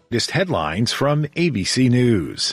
Latest headlines from ABC News.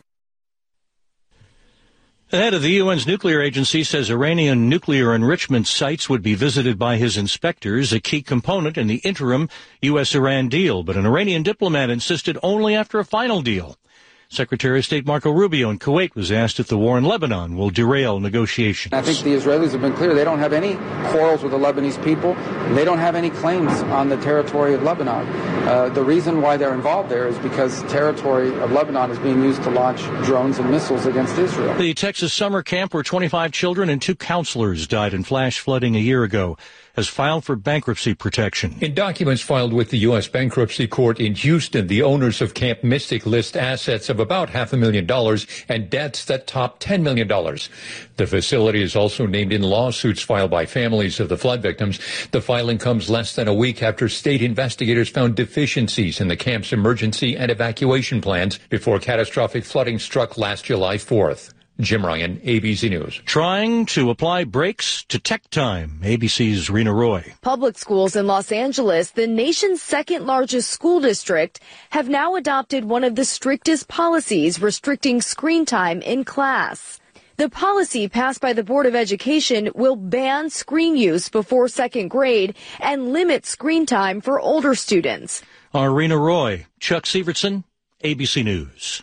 The head of the UN's nuclear agency says Iranian nuclear enrichment sites would be visited by his inspectors, a key component in the interim U.S.-Iran deal. But an Iranian diplomat insisted only after a final deal. Secretary of State Marco Rubio in Kuwait was asked if the war in Lebanon will derail negotiations. I think the Israelis have been clear. They don't have any quarrels with the Lebanese people. They don't have any claims on the territory of Lebanon. The reason why they're involved there is because territory of Lebanon is being used to launch drones and missiles against Israel. The Texas summer camp where 25 children and 2 counselors died in flash flooding a year ago has filed for bankruptcy protection. In documents filed with the U.S. Bankruptcy Court in Houston, the owners of Camp Mystic list assets of about $500,000 and debts that top $10 million. The facility is also named in lawsuits filed by families of the flood victims. The filing comes less than a week after state investigators found deficiencies in the camp's emergency and evacuation plans before catastrophic flooding struck last July 4th. Jim Ryan, ABC News. Trying to apply brakes to tech time. ABC's Rena Roy. Public schools in Los Angeles, the nation's second largest school district, have now adopted one of the strictest policies restricting screen time in class. The policy passed by the Board of Education will ban screen use before second grade and limit screen time for older students. Our Rena Roy. Chuck Sievertson, ABC News.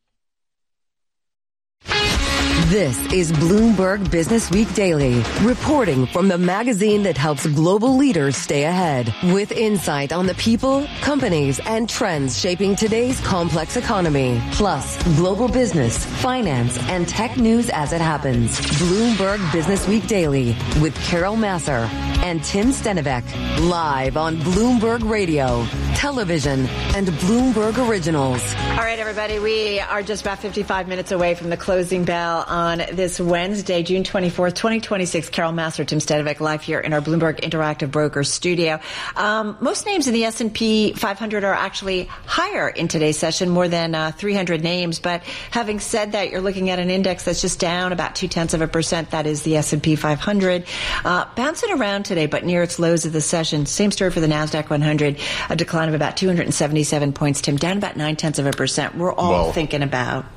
This is Bloomberg Business Week Daily, reporting from the magazine that helps global leaders stay ahead, with insight on the people, companies, and trends shaping today's complex economy, plus global business, finance, and tech news as it happens. Bloomberg Business Week Daily with Carol Massar and Tim Stenivek, live on Bloomberg Radio, television, and Bloomberg Originals. All right, everybody, we are just about 55 minutes away from the closing bell on this Wednesday, June 24th, 2026. Carol Massar, Tim Stenivek, live here in our Bloomberg Interactive Brokers studio. Most names in the S&P 500 are actually higher in today's session, more than 300 names. But having said that, you're looking at an index that's just down about 0.2%. That is the S&P 500. Bouncing around today, but near its lows of the session. Same story for the NASDAQ 100, a decline of about 277 points, Tim, down about 0.9%. We're all thinking about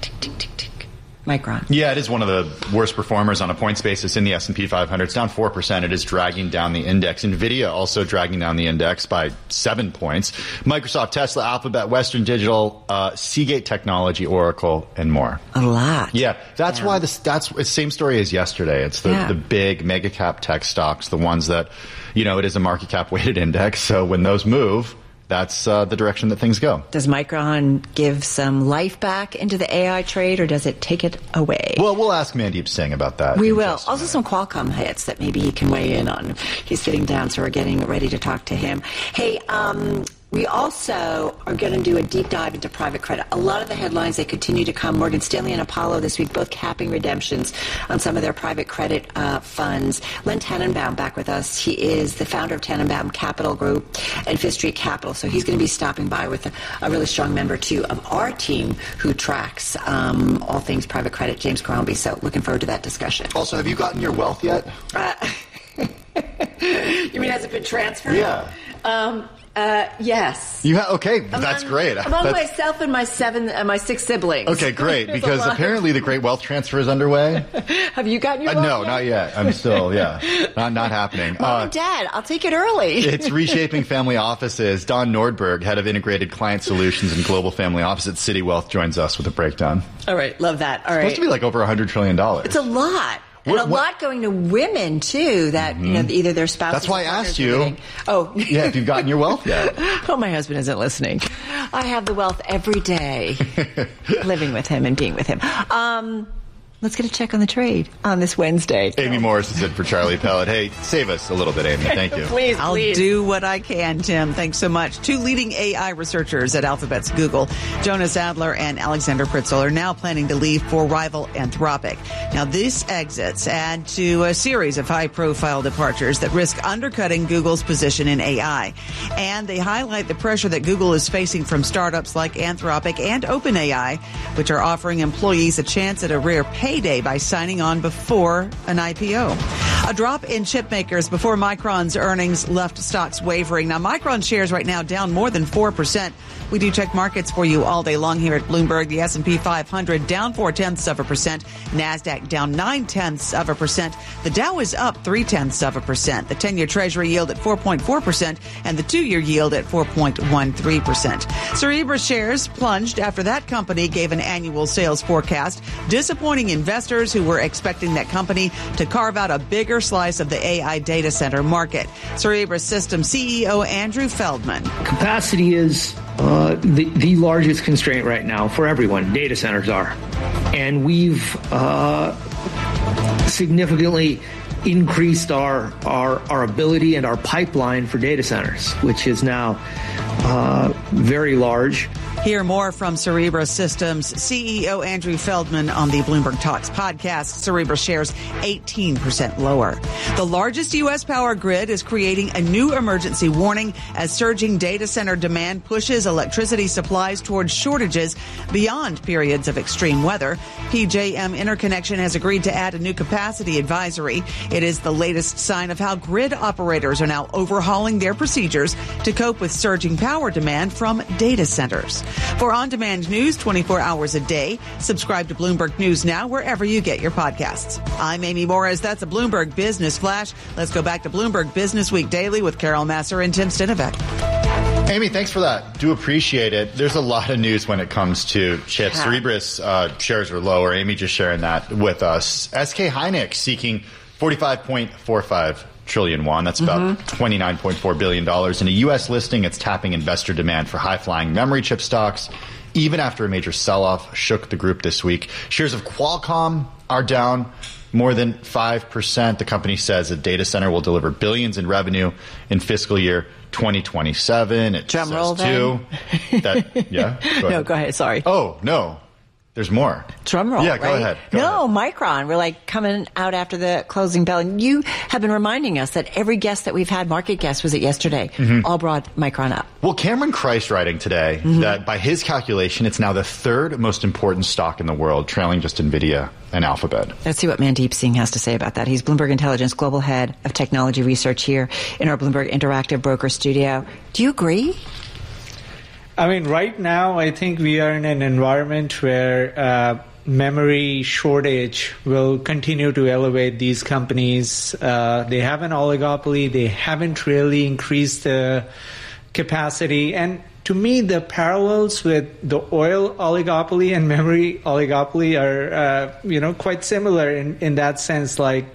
Micron. Yeah, it is one of the worst performers on a points basis in the S&P 500. It's down 4%. It is dragging down the index. NVIDIA also dragging down the index by 7 points. Microsoft, Tesla, Alphabet, Western Digital, Seagate Technology, Oracle, and more. A lot. Yeah, that's why that's the same story as yesterday. It's the big mega cap tech stocks, the ones that, it is a market cap weighted index. So when those move, that's the direction that things go. Does Micron give some life back into the AI trade, or does it take it away? Well, we'll ask Mandeep Singh about that. We will. Also some Qualcomm hits that maybe he can weigh in on. He's sitting down, so we're getting ready to talk to him. Hey, we also are going to do a deep dive into private credit. A lot of the headlines, they continue to come. Morgan Stanley and Apollo this week, both capping redemptions on some of their private credit funds. Len Tannenbaum back with us. He is the founder of Tannenbaum Capital Group and Fifth Street Capital. So he's going to be stopping by with a really strong member, too, of our team who tracks all things private credit, James Crombie. So looking forward to that discussion. Also, have you gotten your wealth yet? You mean has it been transferred? Yeah. Yes. Okay, that's great. Among myself and my 6 siblings. Okay, great, because apparently the great wealth transfer is underway. Have you gotten your wealth No, yet? Not yet. I'm still, not happening. Mom and Dad, I'll take it early. It's Reshaping Family Offices. Don Nordberg, head of Integrated Client Solutions and Global Family Office at Citi Wealth, joins us with a breakdown. All right, love that. All right. It's supposed to be like over $100 trillion. It's a lot. And a lot going to women, too, that, either their spouses. That's why I asked you. Oh. Yeah, if you've gotten your wealth yet. Oh, my husband isn't listening. I have the wealth every day, living with him and being with him. Let's get a check on the trade on this Wednesday. Amy Morris is in for Charlie Pellet. Hey, save us a little bit, Amy. Thank you. Please. I'll do what I can, Tim. Thanks so much. 2 leading AI researchers at Alphabet's Google, Jonas Adler and Alexander Pritzel, are now planning to leave for rival Anthropic. Now, these exits add to a series of high-profile departures that risk undercutting Google's position in AI. And they highlight the pressure that Google is facing from startups like Anthropic and OpenAI, which are offering employees a chance at a rare payday by signing on before an IPO. A drop in chip makers before Micron's earnings left stocks wavering. Now, Micron shares right now down more than 4%. We do check markets for you all day long here at Bloomberg. The S&P 500 down 0.4%. NASDAQ down 0.9%. The Dow is up 0.3%. The 10-year Treasury yield at 4.4% and the 2-year yield at 4.13%. Cerebras shares plunged after that company gave an annual sales forecast, disappointing investors who were expecting that company to carve out a bigger slice of the AI data center market. Cerebras Systems CEO Andrew Feldman. Capacity is the largest constraint right now for everyone. Data centers are. And we've significantly increased our ability and our pipeline for data centers, which is now very large. Hear more from Cerebras Systems CEO Andrew Feldman on the Bloomberg Talks podcast. Cerebras shares 18% lower. The largest U.S. power grid is creating a new emergency warning as surging data center demand pushes electricity supplies towards shortages beyond periods of extreme weather. PJM Interconnection has agreed to add a new capacity advisory. It is the latest sign of how grid operators are now overhauling their procedures to cope with surging power demand from data centers. For on-demand news 24 hours a day, subscribe to Bloomberg News Now wherever you get your podcasts. I'm Amy Morris. That's a Bloomberg Business Flash. Let's go back to Bloomberg Business Week Daily with Carol Massar and Tim Stinovec. Amy, thanks for that. Do appreciate it. There's a lot of news when it comes to chips. Cerebras shares are lower. Amy just sharing that with us. SK Hynix seeking 45.45 trillion won. That's about $29.4 billion. In a U.S. listing, it's tapping investor demand for high-flying memory chip stocks, even after a major sell-off shook the group this week. Shares of Qualcomm are down more than 5%. The company says a data center will deliver billions in revenue in fiscal year 2027. It Drum roll, says, too, that, yeah? Go ahead. No, go ahead. Sorry. Oh, no. There's more. Drum roll. Yeah, go ahead. Go ahead. Micron. We're like coming out after the closing bell. And you have been reminding us that every guest that we've had, market guest, was it yesterday, all brought Micron up. Well, Cameron Christ writing today that by his calculation, it's now the third most important stock in the world, trailing just NVIDIA and Alphabet. Let's see what Mandeep Singh has to say about that. He's Bloomberg Intelligence Global Head of Technology Research here in our Bloomberg Interactive Broker Studio. Do you agree? I mean, right now, I think we are in an environment where memory shortage will continue to elevate these companies. They have an oligopoly. They haven't really increased the capacity. And to me, the parallels with the oil oligopoly and memory oligopoly are, quite similar in that sense. Like,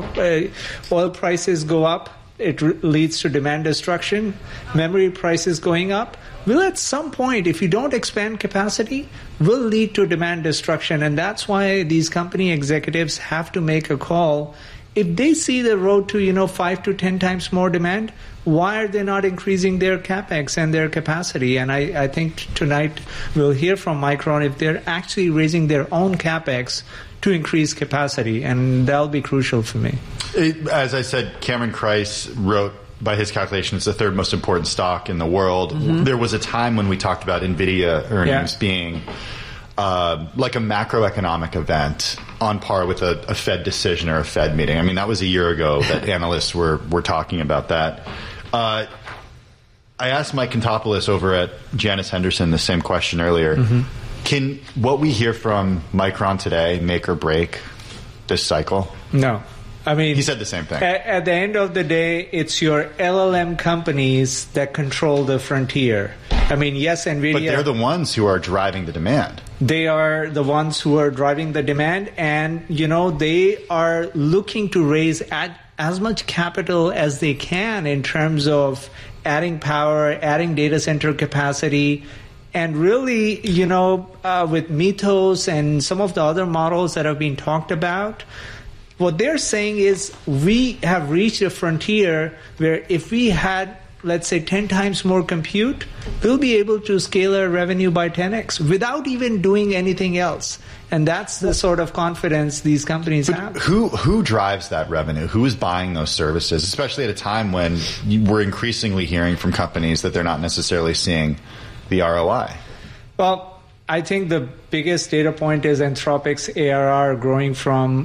oil prices go up. It leads to demand destruction. Memory prices going up will at some point, if you don't expand capacity, will lead to demand destruction. And that's why these company executives have to make a call. If they see the road to, 5 to 10 times more demand, why are they not increasing their capex and their capacity? And I think tonight we'll hear from Micron if they're actually raising their own capex to increase capacity, and that'll be crucial for me. As I said, Cameron Christ wrote, by his calculation, it's the third most important stock in the world. There was a time when we talked about NVIDIA earnings being like a macroeconomic event on par with a Fed decision or a Fed meeting. I mean, that was a year ago that analysts were talking about that. I asked Mike Contopoulos over at Janus Henderson the same question earlier. Can what we hear from Micron today make or break this cycle? No. I mean, he said the same thing. At the end of the day, it's your LLM companies that control the frontier. I mean, yes, NVIDIA... But they're the ones who are driving the demand. They are the ones who are driving the demand, and, they are looking to raise as much capital as they can in terms of adding power, adding data center capacity. And really, with Mythos and some of the other models that have been talked about, what they're saying is we have reached a frontier where if we had, let's say, 10 times more compute, we'll be able to scale our revenue by 10x without even doing anything else. And that's the sort of confidence these companies have. Who drives that revenue? Who is buying those services, especially at a time when we're increasingly hearing from companies that they're not necessarily seeing the ROI? Well, I think the biggest data point is Anthropic's ARR growing from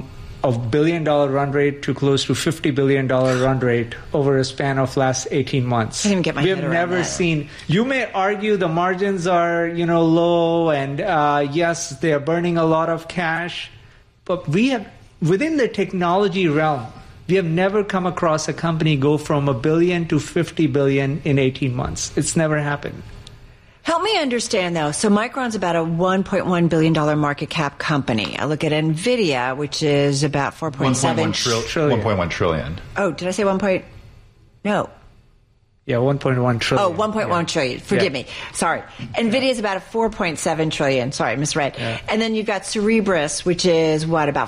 $1 billion run rate to close to $50 billion run rate over a span of last 18 months. I didn't get my we head have around never that. seen. You may argue the margins are, low, and yes, they are burning a lot of cash, but we have, within the technology realm, we have never come across a company go from $1 billion to $50 billion in 18 months. It's never happened. Help me understand, though. So Micron's about a $1.1 billion market cap company. I look at NVIDIA, which is about 4.7 trillion. 1.1 trillion. Oh, did I say 1 point? No. Yeah, 1.1 trillion. Oh, 1.1 trillion. Forgive me. Sorry. NVIDIA is about a 4.7 trillion. Sorry, I misread. Yeah. And then you've got Cerebras, which is about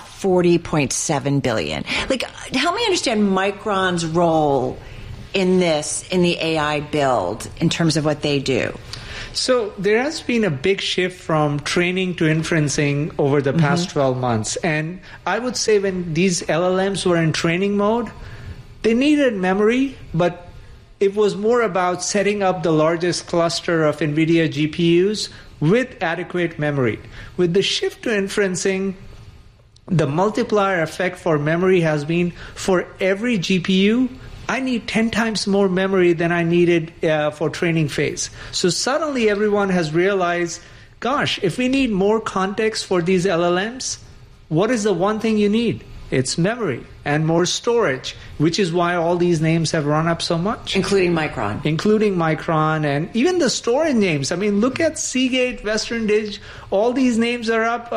40.7 billion. Like, help me understand Micron's role in the AI build in terms of what they do. So there has been a big shift from training to inferencing over the past 12 months. And I would say when these LLMs were in training mode, they needed memory, but it was more about setting up the largest cluster of NVIDIA GPUs with adequate memory. With the shift to inferencing, the multiplier effect for memory has been for every GPU, I need 10 times more memory than I needed for training phase. So suddenly everyone has realized, gosh, if we need more context for these LLMs, what is the one thing you need? It's memory and more storage, which is why all these names have run up so much. Including Micron. Including Micron and even the storage names. I mean, look at Seagate, Western Dig. All these names are up,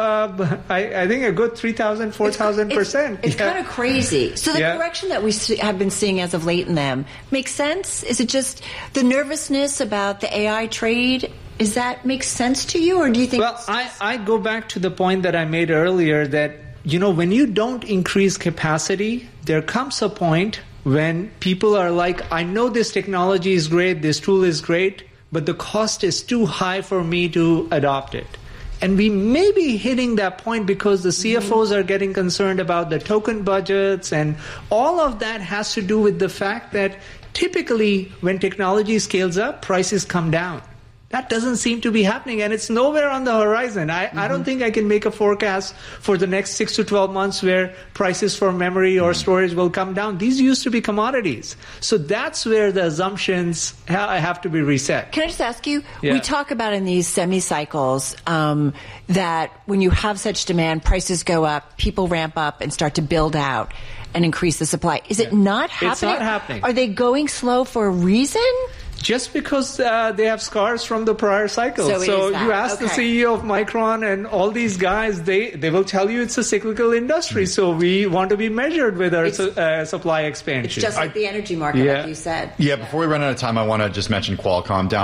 I think, a good 3,000, 4,000%. It's kind of crazy. So the correction that we have been seeing as of late in them makes sense? Is it just the nervousness about the AI trade? Does that make sense to you, or do you think... Well, I go back to the point that I made earlier that when you don't increase capacity, there comes a point when people are like, I know this technology is great, this tool is great, but the cost is too high for me to adopt it. And we may be hitting that point because the CFOs are getting concerned about the token budgets, and all of that has to do with the fact that typically when technology scales up, prices come down. That doesn't seem to be happening, and it's nowhere on the horizon. I don't think I can make a forecast for the next 6 to 12 months where prices for memory or storage will come down. These used to be commodities. So that's where the assumptions have to be reset. Can I just ask you, we talk about in these semi-cycles that when you have such demand, prices go up, people ramp up and start to build out and increase the supply. Is it not happening? It's not happening. Are they going slow for a reason? Just because they have scars from the prior cycle. So you ask the CEO of Micron and all these guys, they will tell you it's a cyclical industry. So we want to be measured with our supply expansion. It's just like the energy market, like you said. Yeah, before we run out of time, I want to just mention Qualcomm, down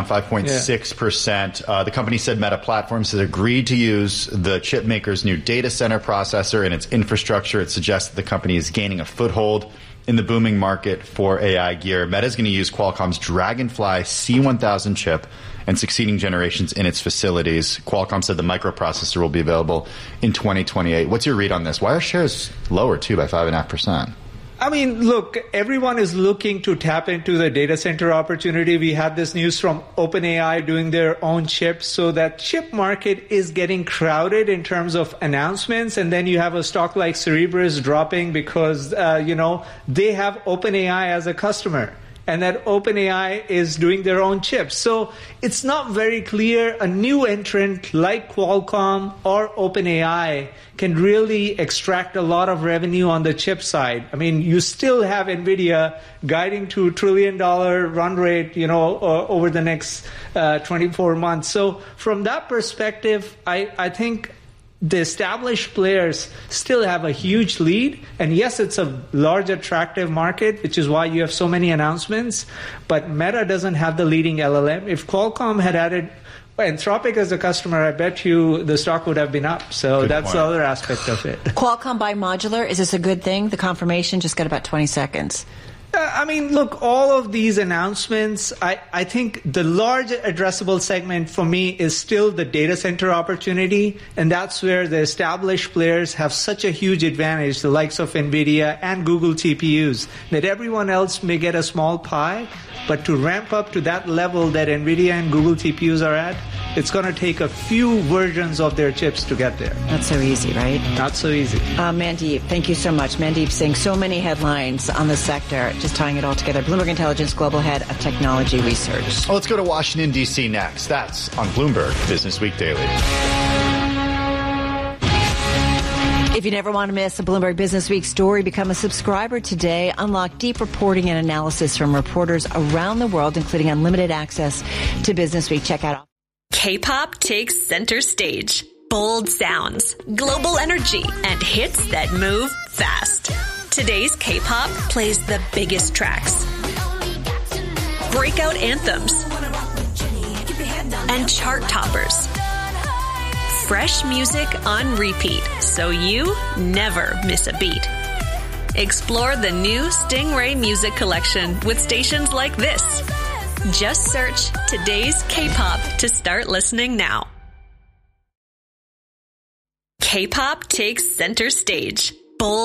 5.6%. The company said Meta Platforms has agreed to use the chip maker's new data center processor in its infrastructure. It suggests that the company is gaining a foothold in the booming market for AI gear. Meta is going to use Qualcomm's Dragonfly C1000 chip and succeeding generations in its facilities. Qualcomm said the microprocessor will be available in 2028. What's your read on this? Why are shares lower, too, by 5.5%? I mean, look, everyone is looking to tap into the data center opportunity. We had this news from OpenAI doing their own chips. So that chip market is getting crowded in terms of announcements. And then you have a stock like Cerebras dropping because, they have OpenAI as a customer. And that OpenAI is doing their own chips. So it's not very clear a new entrant like Qualcomm or OpenAI can really extract a lot of revenue on the chip side. I mean, you still have NVIDIA guiding to $1 trillion run rate, over the next 24 months. So from that perspective, I think the established players still have a huge lead. And yes, it's a large, attractive market, which is why you have so many announcements. But Meta doesn't have the leading LLM. If Qualcomm had added Anthropic as a customer, I bet you the stock would have been up. So that's the other aspect of it. Qualcomm buy modular, is this a good thing? The confirmation just got about 20 seconds. I mean, look, all of these announcements, I think the large addressable segment for me is still the data center opportunity. And that's where the established players have such a huge advantage, the likes of NVIDIA and Google TPUs, that everyone else may get a small pie. But to ramp up to that level that NVIDIA and Google TPUs are at, It's going to take a few versions of their chips to get there. Not so easy, right? Not so easy. Mandeep, thank you so much. Mandeep Singh, so many headlines on the sector, just tying it all together. Bloomberg Intelligence Global Head of Technology Research. Well, let's go to Washington, D.C. next. That's on Bloomberg Business Week Daily. If you never want to miss a Bloomberg Business Week story, become a subscriber today. Unlock deep reporting and analysis from reporters around the world, including unlimited access to Business Week. Check out K-pop takes center stage. Bold sounds, global energy, and hits that move fast. Today's K-pop plays the biggest tracks, breakout anthems, and chart toppers. Fresh music on repeat, so you never miss a beat. Explore the new Stingray Music Collection with stations like this. Just search Today's K-pop to start listening now. K-pop takes center stage.